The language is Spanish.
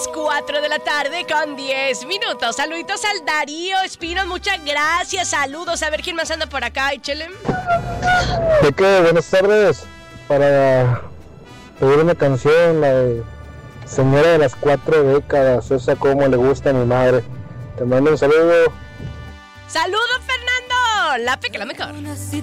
las 4 de la tarde con 10 minutos. Saluditos al Darío Espino, muchas gracias. Saludos, a ver quién más anda por acá, échale. ¿De qué? Buenas tardes. Para pedir una canción, la de Señora de las 4 décadas, esa como le gusta a mi madre. Te mando un saludo. Saludos, Fernando. La mejor.